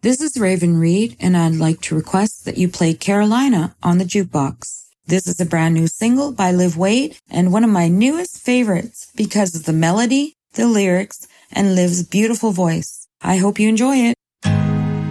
This is Raven Reed, and I'd like to request that you play Carolina on the jukebox. This is a brand new single by Liv Wade and one of my newest favorites because of the melody, the lyrics, and Liv's beautiful voice. I hope you enjoy it.